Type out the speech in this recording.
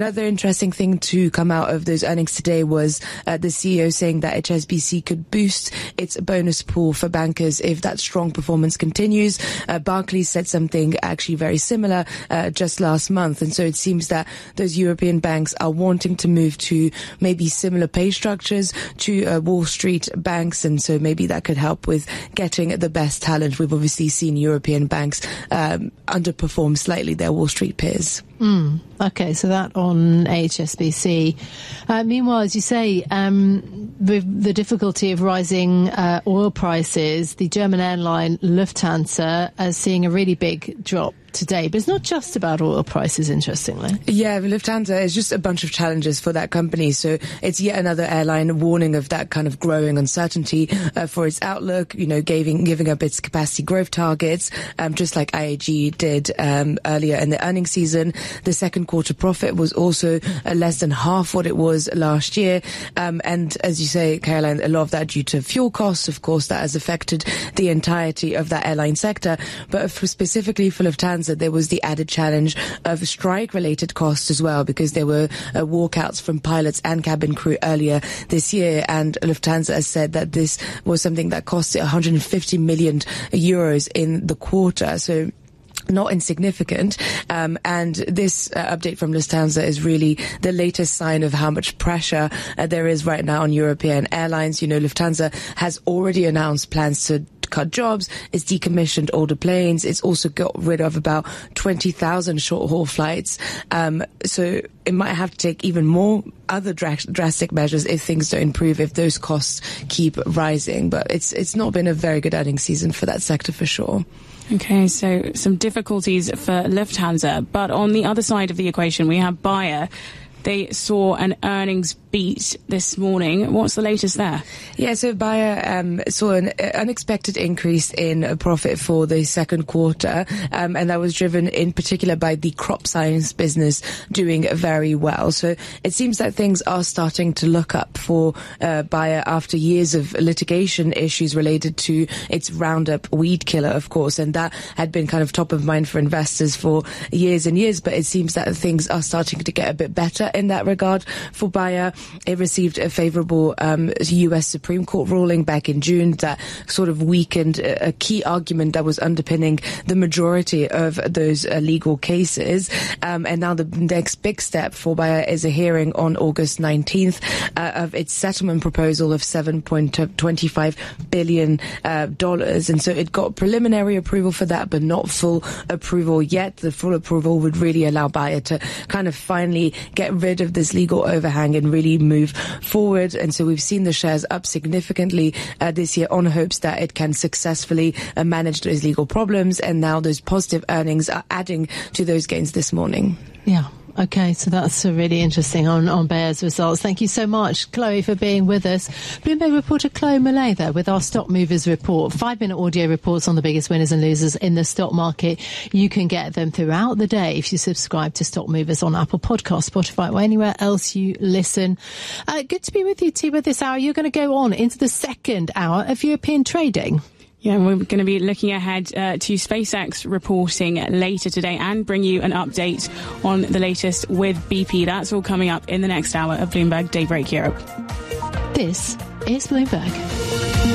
Another interesting thing to come out of those earnings today was the CEO saying that HSBC could boost its bonus pool for bankers if that strong performance continues. Barclays said something actually very similar just last month. And so it seems that those European banks are wanting to move to maybe similar pay structures to Wall Street banks. And so maybe that could help with getting the best talent. We've obviously seen European banks underperform slightly their Wall Street peers. Okay, so that on HSBC. Meanwhile, as you say, with the difficulty of rising oil prices, the German airline Lufthansa is seeing a really big drop today. But it's not just about oil prices, interestingly. Yeah, Lufthansa is just a bunch of challenges for that company. So it's yet another airline warning of that kind of growing uncertainty for its outlook, giving up its capacity growth targets, just like IAG did earlier in the earnings season. The second quarter profit was also less than half what it was last year. And as you say, Caroline, a lot of that due to fuel costs. Of course, that has affected the entirety of that airline sector. But specifically for Lufthansa, there was the added challenge of strike-related costs as well, because there were walkouts from pilots and cabin crew earlier this year. And Lufthansa has said that this was something that cost it 150 million euros in the quarter. So not insignificant. And this update from Lufthansa is really the latest sign of how much pressure there is right now on European airlines. Lufthansa has already announced plans to cut jobs. It's decommissioned older planes. It's also got rid of about 20,000 short-haul flights. So it might have to take even more other drastic measures if things don't improve, if those costs keep rising. But it's not been a very good earnings season for that sector for sure. Okay, so some difficulties for Lufthansa. But on the other side of the equation, we have Bayer. They saw an earnings beat this morning. What's the latest there? Yeah, so Bayer saw an unexpected increase in profit for the second quarter, and that was driven in particular by the crop science business doing very well. So it seems that things are starting to look up for Bayer after years of litigation issues related to its Roundup weed killer, of course, and that had been kind of top of mind for investors for years and years, but it seems that things are starting to get a bit better in that regard for Bayer. It received a favourable US Supreme Court ruling back in June that sort of weakened a key argument that was underpinning the majority of those legal cases. And now the next big step for Bayer is a hearing on August 19th of its settlement proposal of $7.25 billion. And so it got preliminary approval for that, but not full approval yet. The full approval would really allow Bayer to kind of finally get rid of this legal overhang and really move forward. And so we've seen the shares up significantly this year on hopes that it can successfully manage those legal problems. And now those positive earnings are adding to those gains this morning. Yeah. Okay, so that's really interesting on Bayer's results. Thank you so much, Chloe, for being with us. Bloomberg reporter Chloe Millay there with our Stock Movers report. 5-minute audio reports on the biggest winners and losers in the stock market. You can get them throughout the day if you subscribe to Stock Movers on Apple Podcasts, Spotify, or anywhere else you listen. Good to be with you, Tiba, this hour. You're going to go on into the second hour of European trading. Yeah, we're going to be looking ahead to SpaceX reporting later today and bring you an update on the latest with BP. That's all coming up in the next hour of Bloomberg Daybreak Europe. This is Bloomberg.